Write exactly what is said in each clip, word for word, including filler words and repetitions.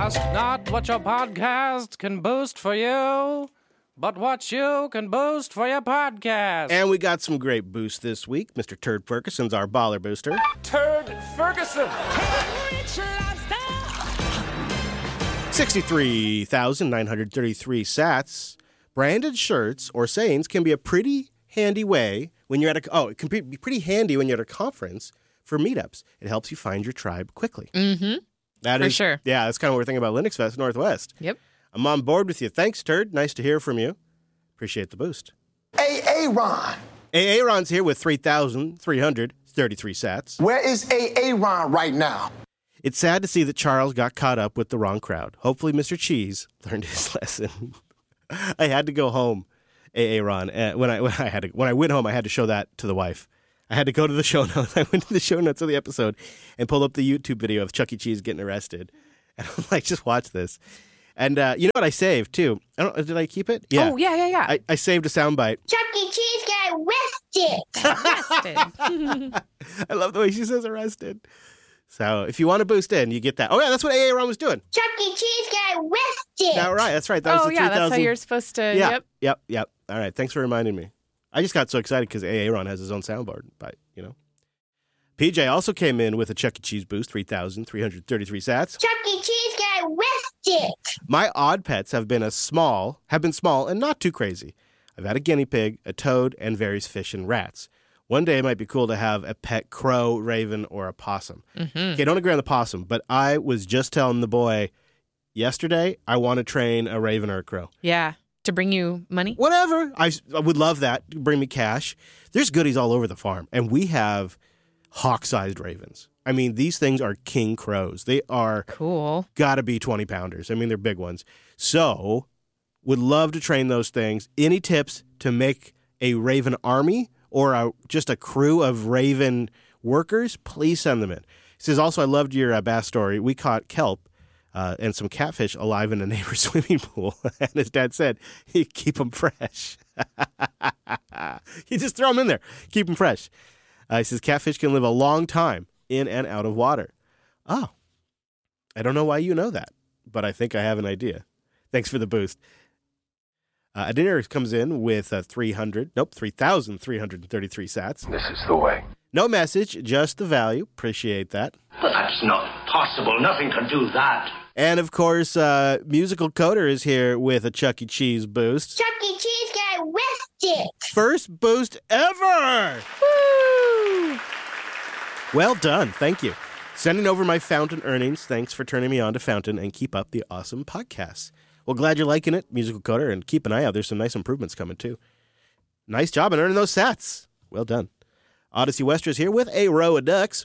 Ask not what your podcast can boost for you, but what you can boost for your podcast. And we got some great boosts this week. Mister Turd Ferguson's our baller booster. Turd Ferguson. sixty-three thousand nine hundred thirty-three sats. Branded shirts or sayings can be a pretty handy way when you're at a... Oh, it can be pretty handy when you're at a conference for meetups. It helps you find your tribe quickly. Mm-hmm. That For is, sure. Yeah, that's kind of what we're thinking about Linux Fest Northwest. Yep. I'm on board with you. Thanks, Turd. Nice to hear from you. Appreciate the boost. Hey, Aaron. Aaron's here with three thousand three hundred thirty-three sats. Where is Aaron right now? It's sad to see that Charles got caught up with the wrong crowd. Hopefully Mister Cheese learned his lesson. I had to go home, Aaron. Uh, when I when I had to, when I went home, I had to show that to the wife. I had to go to the show notes. I went to the show notes of the episode and pulled up the YouTube video of Chuck E. Cheese getting arrested. And I'm like, just watch this. And uh, you know what I saved, too? I don't. Did I keep it? Yeah. Oh, yeah, yeah, yeah. I, I saved a soundbite. Chuck E. Cheese got arrested. Arrested. I love the way she says arrested. So if you want to boost in, you get that. Oh, yeah, that's what Aaron was doing. Chuck E. Cheese got arrested. All right, that's right. That was oh, the yeah, three thousand. that's how you're supposed to. Yeah, Yep. yep, yep. All right, thanks for reminding me. I just got so excited because Aaron has his own soundboard, but, you know. P J also came in with a Chuck E. Cheese boost, three thousand three hundred thirty-tee sats. Chuck E. Cheese got arrested. My odd pets have been a small, have been small and not too crazy. I've had a guinea pig, a toad, and various fish and rats. One day it might be cool to have a pet crow, raven, or a possum. Mm-hmm. Okay, don't agree on the possum, but I was just telling the boy yesterday I want to train a raven or a crow. Yeah. To bring you money? Whatever. I, I would love that. Bring me cash. There's goodies all over the farm, and we have hawk-sized ravens. I mean, these things are king crows. They are cool. Gotta be twenty pounders. I mean, they're big ones. So, would love to train those things. Any tips to make a raven army or a, just a crew of raven workers? Please send them in. He says, also, I loved your uh, bass story. We caught kelp uh, and some catfish alive in a neighbor's swimming pool. And his dad said, you keep them fresh. You just throw them in there. Keep them fresh. Uh, he says, catfish can live a long time in and out of water. Oh, I don't know why you know that, but I think I have an idea. Thanks for the boost. Uh, Adinir comes in with uh, three hundred, nope, three thousand three hundred thirty-three sats. This is the way. No message, just the value. Appreciate that. But that's not possible. Nothing can do that. And, of course, uh, Musical Coder is here with a Chuck E. Cheese boost. Chuck E. Cheese got arrested. First boost ever! Woo! Well done. Thank you. Sending over my Fountain earnings. Thanks for turning me on to Fountain and keep up the awesome podcasts. Well, glad you're liking it, Musical Coder, and keep an eye out. There's some nice improvements coming, too. Nice job in earning those sats. Well done. Odyssey Wester's here with a row of ducks.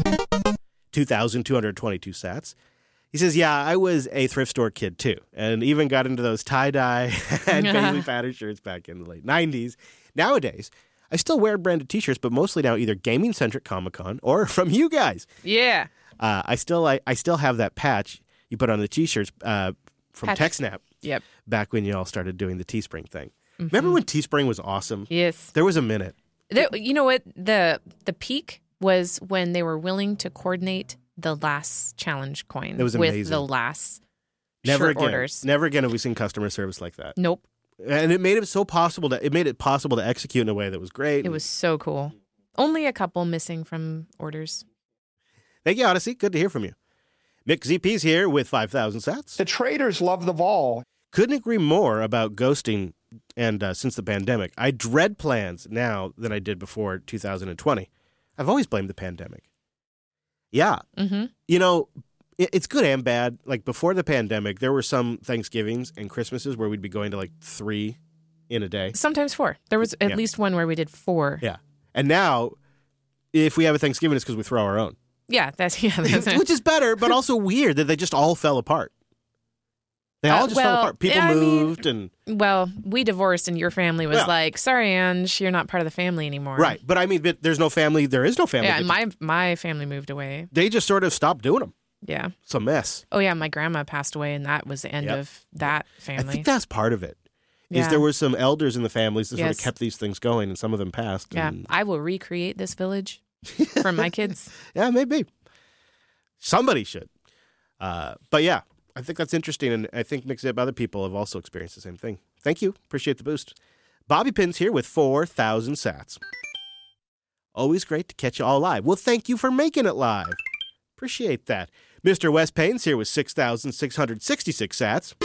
two thousand two hundred twenty-two sats. He says, yeah, I was a thrift store kid, too, and even got into those tie-dye and paisley pattern shirts back in the late nineties. Nowadays, I still wear branded T-shirts, but mostly now either gaming-centric Comic-Con or from you guys. Yeah. Uh, I still I, I still have that patch you put on the T-shirts uh, from Patch. TechSnap. Yep. Back when you all started doing the Teespring thing. Mm-hmm. Remember when Teespring was awesome? Yes. There was a minute. There, you know what? The the peak was when they were willing to coordinate the last challenge coin It was with amazing. the last Never shirt again. orders. Never again have we seen customer service like that. Nope. And it made it so possible to it made it possible to execute in a way that was great. It was so cool. Only a couple missing from orders. Thank you, Odyssey. Good to hear from you. Mick Z P's here with five thousand sats. The traders love the vol. Couldn't agree more about ghosting and uh, since the pandemic. I dread plans now than I did before two thousand twenty. I've always blamed the pandemic. Yeah. Mm-hmm. You know, it, it's good and bad. Like before the pandemic, there were some Thanksgivings and Christmases where we'd be going to like three in a day. Sometimes four. There was at Yeah. least one where we did four. Yeah. And now, if we have a Thanksgiving, it's because we throw our own. Yeah, that's yeah. That's Which is better, but also weird that they just all fell apart. They Uh, all just fell well, apart. People yeah, I mean- moved and... well, we divorced, and your family was Yeah. like, "Sorry, Ange, you're not part of the family anymore." Right. But I mean, but there's no family. There is no family. Yeah, and They my my family moved away. They just sort of stopped doing them. Yeah. It's a mess. Oh yeah, my grandma passed away, and that was the end Yep. of that I family. think that's part of it. Is Yeah. there were some elders in the families that sort Yes. of kept these things going, and some of them passed. Yeah, and- I will recreate this village for my kids. Yeah, maybe. Somebody should. Uh, but yeah, I think that's interesting, and I think mix up other people have also experienced the same thing. Thank you. Appreciate the boost. Bobby Pins here with four thousand sats. Always great to catch you all live. Well, thank you for making it live. Appreciate that. Mister Wes Payne's here with six thousand six hundred sixty-six sats.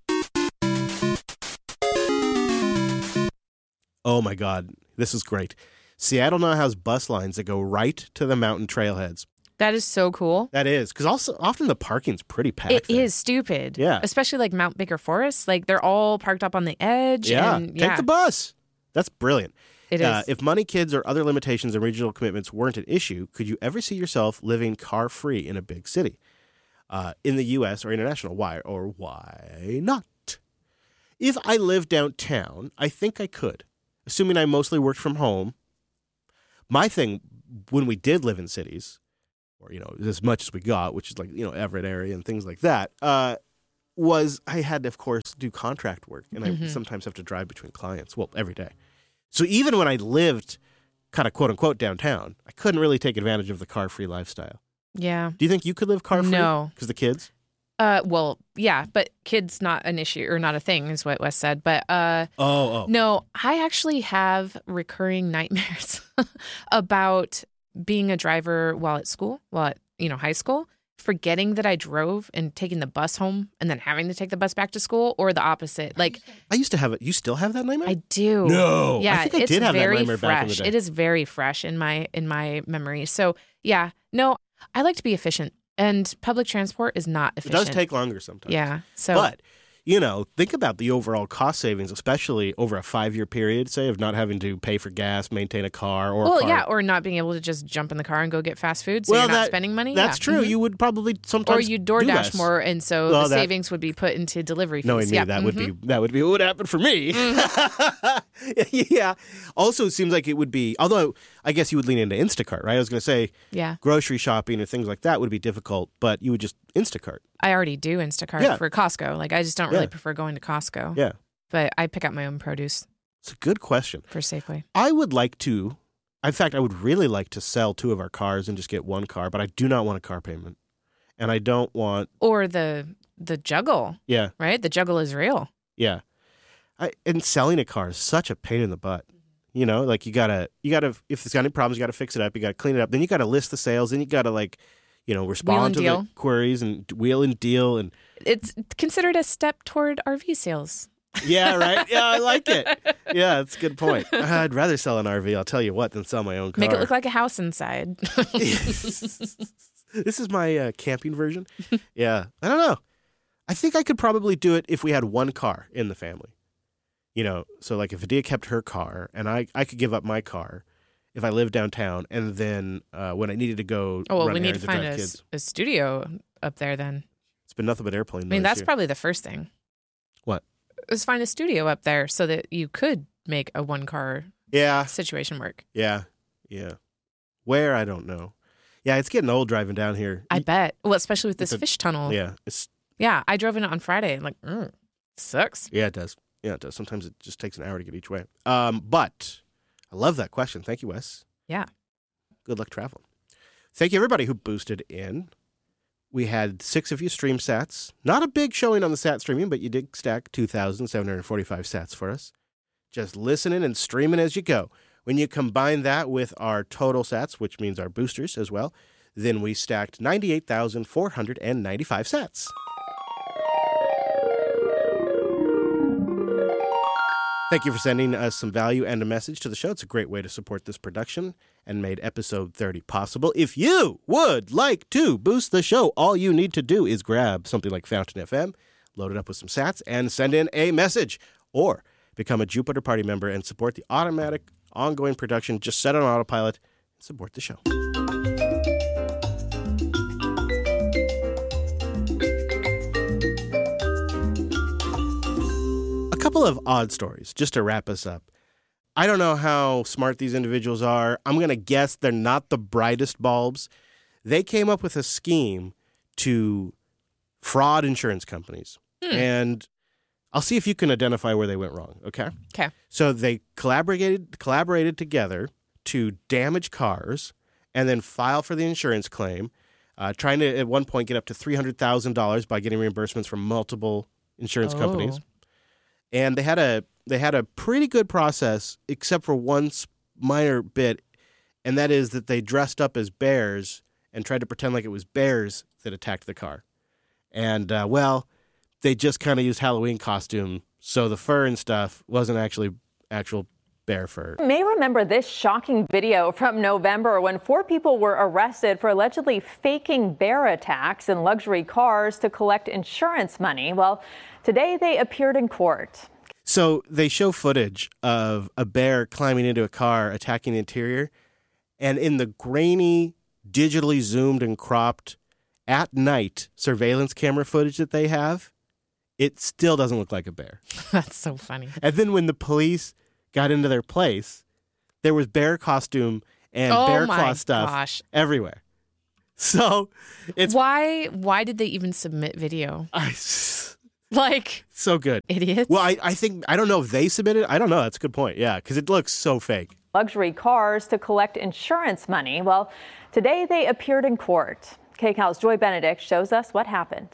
Oh, my God. This is great. Seattle now has bus lines that go right to the mountain trailheads. That is so cool. That is, because also often the parking's pretty packed. It there. is stupid. Yeah. Especially like Mount Baker Forest. Like they're all parked up on the edge. Yeah. And, Take yeah. the bus. That's brilliant. It Uh, is. if money, kids, or other limitations and regional commitments weren't an issue, could you ever see yourself living car-free in a big city? Uh, in the U S or international? Why or why not? If I lived downtown, I think I could, assuming I mostly worked from home. My thing, when we did live in cities, or, you know, as much as we got, which is like, you know, Everett area and things like that, uh, was I had to, of course, do contract work. And Mm-hmm. I sometimes have to drive between clients. Well, every day. So even when I lived kind of quote unquote downtown, I couldn't really take advantage of the car-free lifestyle. Yeah. Do you think you could live car-free? No. Because the kids? Uh, well, yeah, but kids not an issue or not a thing is what Wes said. But uh, Oh, oh. no, I actually have recurring nightmares about being a driver while at school, while at, you know, high school, forgetting that I drove and taking the bus home and then having to take the bus back to school, or the opposite. Like I used to have it. You still have that nightmare? I do. No. Yeah, I think I it's did have that very nightmare fresh. back in the day. It is very fresh in my in my memory. So yeah, no, I like to be efficient, and public transport is not It efficient. does take longer sometimes. Yeah. So But, you know, think about the overall cost savings, especially over a five-year period, say, of not having to pay for gas, maintain a car, or a well, car. yeah, or not being able to just jump in the car and go get fast food, so Well, you're not that- spending money. That's Yeah. true. Mhm. You would probably sometimes Or you do DoorDash less. more, and so Well, the that- savings would be put into delivery fees. Knowing me, yeah. that would mhm. be that would be what would happen for me. Yeah. Also, it seems like it would be. Although I guess you would lean into Instacart, right? I was going to say Yeah. grocery shopping or things like that would be difficult, but you would just Instacart. I already do Instacart Yeah. for Costco. Like I just don't really Yeah. prefer going to Costco. Yeah, But I pick up my own produce it's a good question. for Safeway. I would like to. In fact, I would really like to sell two of our cars and just get one car, but I do not want a car payment, and I don't want. Or the the juggle, Yeah, right? The juggle is real. yeah. I, and selling a car is such a pain in the butt. You know, like you gotta, you gotta. If it's got any problems, you gotta fix it up. You gotta clean it up. Then you gotta list the sales. Then you gotta like, you know, respond and to deal. the queries and wheel and deal and. It's considered a step toward R V sales. Yeah, right. Yeah, I like it. Yeah, that's a good point. I'd rather sell an R V. I'll tell you what, than sell my own car. Make it look like a house inside. This is my uh, camping version. Yeah, I don't know. I think I could probably do it if we had one car in the family. You know, so like if Adia kept her car and I, I could give up my car if I lived downtown, and then uh, when I needed to go Oh, well, run we need errands to or find drive a, kids, s- a studio up there then. it's been nothing but airplane I mean, noise that's here. probably the first thing. What? Is find a studio up there so that you could make a one car Yeah, situation work. yeah, yeah. Where, I don't know. Yeah, it's getting old driving down here. I bet. Well, especially with this It's a- fish tunnel. Yeah, it's Yeah, I drove in it on Friday and like, mm, sucks. Yeah, it does. Yeah, it does. Sometimes it just takes an hour to get each way. Um, but I love that question. Thank you, Wes. Yeah. Good luck traveling. Thank you, everybody who boosted in. We had six of you stream sats. Not a big showing on the sat streaming, but you did stack two thousand seven hundred forty-five sats for us. Just listening and streaming as you go. When you combine that with our total sats, which means our boosters as well, then we stacked ninety-eight thousand four hundred ninety-five sats. Thank you for sending us some value and a message to the show. It's a great way to support this production and made episode thirty possible. If you would like to boost the show, all you need to do is grab something like Fountain F M, load it up with some sats, and send in a message. Or become a Jupiter Party member and support the automatic, ongoing production. Just set on autopilot and support the show. A couple of odd stories, just to wrap us up. I don't know how smart these individuals are. I'm going to guess they're not the brightest bulbs. They came up with a scheme to fraud insurance companies. Hmm. And I'll see if you can identify where they went wrong, okay? Okay. So they collaborated collaborated together to damage cars and then file for the insurance claim. uh, trying to, at one point, get up to three hundred thousand dollars by getting reimbursements from multiple insurance Oh. companies. And they had a they had a pretty good process, except for one minor bit, and that is that they dressed up as bears and tried to pretend like it was bears that attacked the car. And, uh, well, they just kind of used Halloween costume, so the fur and stuff wasn't actually actual bear fur. You may remember this shocking video from November when four people were arrested for allegedly faking bear attacks in luxury cars to collect insurance money. Well, today they appeared in court. So they show footage of a bear climbing into a car, attacking the interior, and in the grainy, digitally zoomed and cropped at night surveillance camera footage that they have, it still doesn't look like a bear. That's so funny. And then when the police got into their place, there was bear costume and Oh bear my claw stuff gosh. everywhere. So it's Why why did they even submit video? I, Like, so good. idiots. Well, I, I think, I don't know if they submitted. I don't know. That's a good point. Yeah, because it looks so fake. Luxury cars to collect insurance money. Well, today they appeared in court. K C A L's Joy Benedict shows us what happened.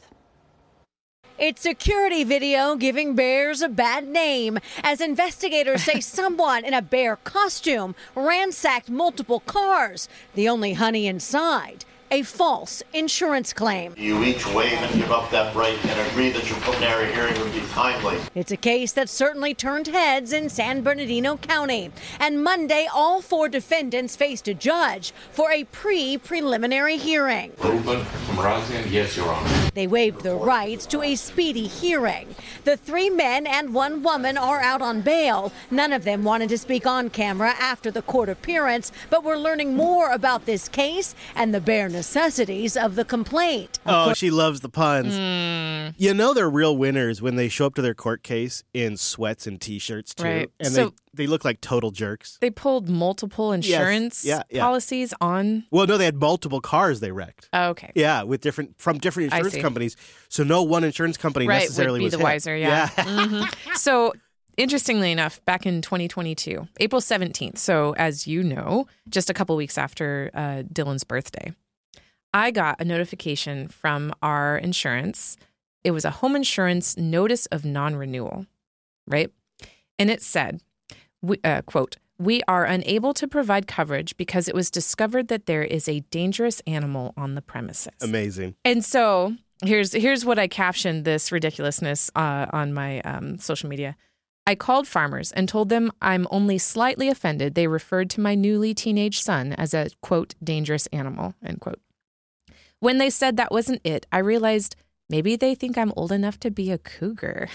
It's security video giving bears a bad name as investigators say someone in a bear costume ransacked multiple cars. The only honey inside, a false insurance claim. You each waive and give up that right and agree that your preliminary hearing would be timely. It's a case that certainly turned heads in San Bernardino County. And Monday, all four defendants faced a judge for a pre-preliminary hearing. Ruben Mrazian, yes, Your Honor. They waived their rights to a speedy hearing. The three men and one woman are out on bail. None of them wanted to speak on camera after the court appearance, but we're learning more about this case and the bare necessities of the complaint. Oh, she loves the puns. Mm. You know they're real winners when they show up to their court case in sweats and T-shirts, too. Right. And So- they, they look like total jerks. They pulled multiple insurance Yeah, yeah. policies on. Well, no, they had multiple cars they wrecked. Oh, okay. Yeah, with different from different I insurance see. companies. So no one insurance company Right, necessarily would be was the hit. wiser, yeah. Mhm. So, interestingly enough, back in twenty twenty-two, April seventeenth, so as you know, just a couple weeks after uh, Dylan's birthday, I got a notification from our insurance. It was a home insurance notice of non-renewal, right? And it said, we, uh, quote, "We are unable to provide coverage because it was discovered that there is a dangerous animal on the premises." Amazing. And so here's here's what I captioned this ridiculousness uh, on my um, social media. I called farmers and told them I'm only slightly offended they referred to my newly teenage son as a, quote, dangerous animal, end quote. When they said that wasn't it, I realized maybe they think I'm old enough to be a cougar.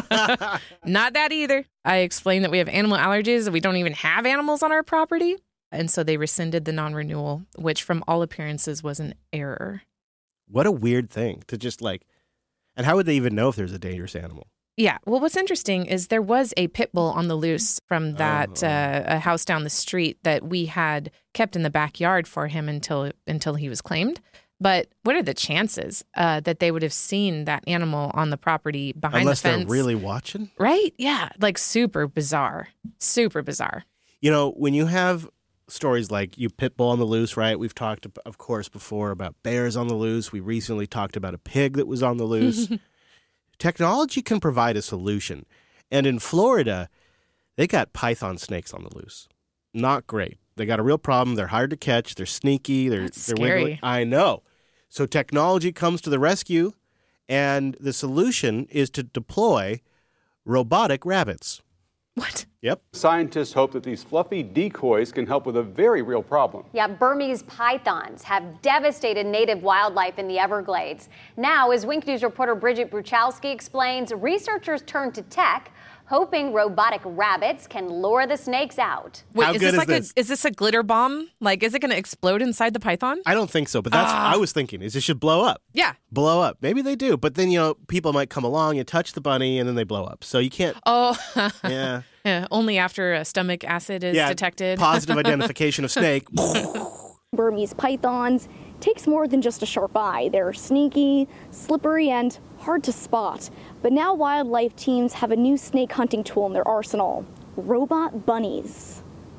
Not that either. I explained that we have animal allergies, that we don't even have animals on our property. And so they rescinded the non-renewal, which from all appearances was an error. What a weird thing to just like, and how would they even know if there's a dangerous animal? Yeah. Well, what's interesting is there was a pit bull on the loose from that Oh. uh, a house down the street that we had kept in the backyard for him until until he was claimed. But what are the chances uh, that they would have seen that animal on the property behind Unless the fence? they're really watching? Right? Yeah. Like super bizarre. Super bizarre. You know, when you have stories like you pit bull on the loose, right? We've talked, of course, before about bears on the loose. We recently talked about a pig that was on the loose. Technology can provide a solution. And in Florida, they got python snakes on the loose. Not great. They got a real problem. They're hard to catch. They're sneaky. They're, That's they're scary. wiggly. I know. So technology comes to the rescue, and the solution is to deploy robotic rabbits. What? Yep. Scientists hope that these fluffy decoys can help with a very real problem. Yeah, Burmese pythons have devastated native wildlife in the Everglades. Now, as Wink News reporter Bridget Bruchowski explains, researchers turn to tech, hoping robotic rabbits can lure the snakes out. Wait, How is good this is like this? a is this a glitter bomb? Like, is it going to explode inside the python? I don't think so, but that's Ah. I was thinking is it should blow up. Yeah. Blow up. Maybe they do, but then you know people might come along and touch the bunny and then they blow up. So you can't. Oh. Yeah. Yeah, only after a stomach acid is yeah. detected. Positive identification of snake. Burmese pythons takes more than just a sharp eye. They're sneaky, slippery, and hard to spot. But now wildlife teams have a new snake hunting tool in their arsenal: robot bunnies.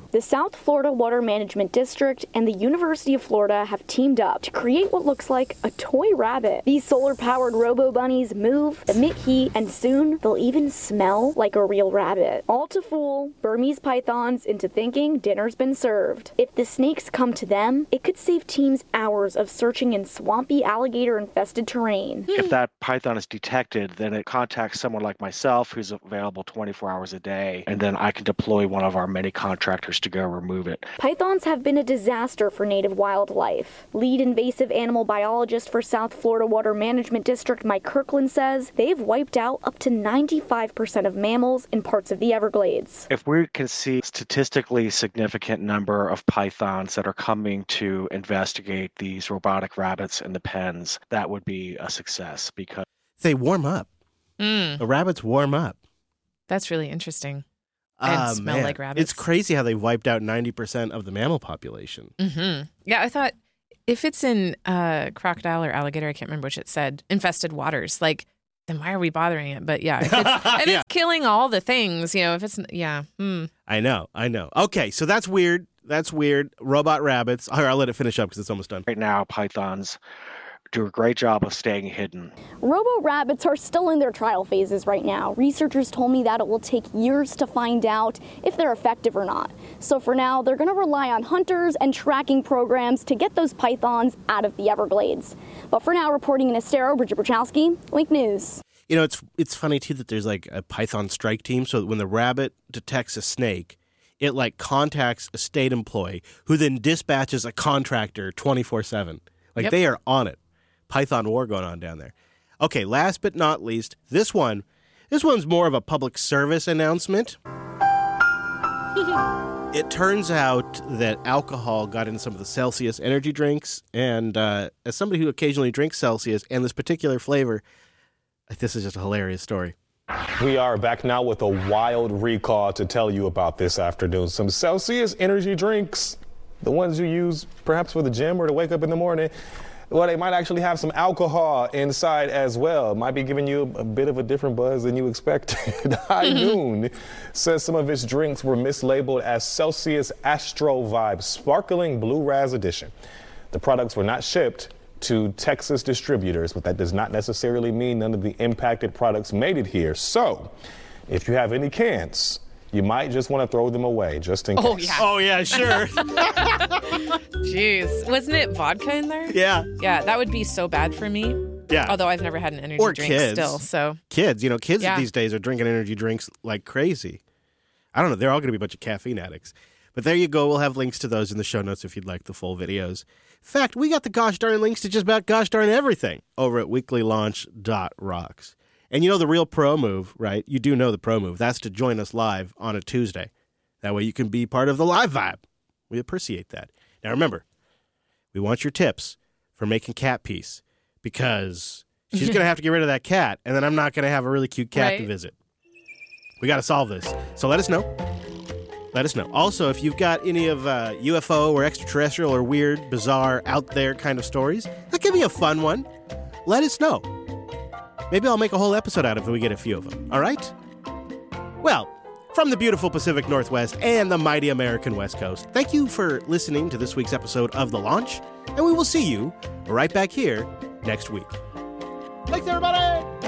The South Florida Water Management District and the University of Florida have teamed up to create what looks like a toy rabbit. These solar-powered robo-bunnies move, emit heat, and soon they'll even smell like a real rabbit. All to fool Burmese pythons into thinking dinner's been served. If the snakes come to them, it could save teams hours of searching in swampy, alligator-infested terrain. If that python is detected, then it contacts someone like myself who's available twenty-four hours a day, and then I can deploy one of our many contractors to go remove it. Pythons have been a disaster for native wildlife. Lead invasive animal biologist for South Florida Water Management District Mike Kirkland says they've wiped out up to ninety-five percent of mammals in parts of the Everglades. If we can see a statistically significant number of pythons that are coming to investigate these robotic rabbits in the pens, that would be a success because they warm up. Mm. The rabbits warm up. That's really interesting. And uh, smell man. like rabbits. It's crazy how they wiped out ninety percent of the mammal population. Mm-hmm. Yeah, I thought if it's in uh, crocodile or alligator, I can't remember which it said, infested waters, like, then why are we bothering it? But yeah, if it's, if yeah. it's killing all the things, you know, if it's, yeah. Hmm. I know, I know. Okay, so that's weird. That's weird. Robot rabbits. All right, I'll let it finish up because it's almost done. Right now, pythons do a great job of staying hidden. Robo-rabbits are still in their trial phases right now. Researchers told me that it will take years to find out if they're effective or not. So for now, they're going to rely on hunters and tracking programs to get those pythons out of the Everglades. But for now, reporting in Estero, Bridget Bruchalski, Wink News. You know, it's it's funny, too, that there's like a python strike team. So that when the rabbit detects a snake, it like contacts a state employee who then dispatches a contractor twenty-four seven. Like Yep. they are on it. Python war going on down there. Okay, last but not least, this one. This one's more of a public service announcement. It turns out that alcohol got into some of the Celsius energy drinks, and uh, as somebody who occasionally drinks Celsius and this particular flavor, this is just a hilarious story. We are back now with a wild recall to tell you about this afternoon. Some Celsius energy drinks, the ones you use perhaps for the gym or to wake up in the morning. Well, they might actually have some alcohol inside as well. Might be giving you a, a bit of a different buzz than you expected. High Noon says some of its drinks were mislabeled as Celsius Astro Vibe Sparkling Blue Raz Edition. The products were not shipped to Texas distributors, but that does not necessarily mean none of the impacted products made it here. So, if you have any cans, you might just want to throw them away, just in case. Oh, yeah. Oh, yeah, sure. Jeez. Wasn't it vodka in there? Yeah. Yeah, that would be so bad for me. Yeah. Although I've never had an energy Or drink kids. still, so. Kids, you know, kids Yeah. these days are drinking energy drinks like crazy. I don't know. They're all going to be a bunch of caffeine addicts. But there you go. We'll have links to those in the show notes if you'd like the full videos. In fact, we got the gosh darn links to just about gosh darn everything over at weekly launch dot rocks. And you know the real pro move, right? You do know the pro move. That's to join us live on a Tuesday. That way you can be part of the live vibe. We appreciate that. Now remember, we want your tips for making Cat Peace because she's going to have to get rid of that cat, and then I'm not going to have a really cute cat Right. to visit. We got to solve this. So let us know. Let us know. Also, if you've got any of uh, U F O or extraterrestrial or weird, bizarre, out there kind of stories, that could be a fun one. Let us know. Maybe I'll make a whole episode out of it if we get a few of them. All right? Well, from the beautiful Pacific Northwest and the mighty American West Coast, thank you for listening to this week's episode of The Launch, and we will see you right back here next week. Thanks, everybody!